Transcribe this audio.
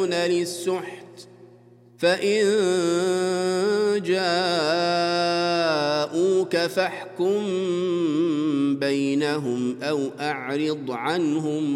يدعون للسحت فإن جاءوك فاحكم بينهم أو أعرض عنهم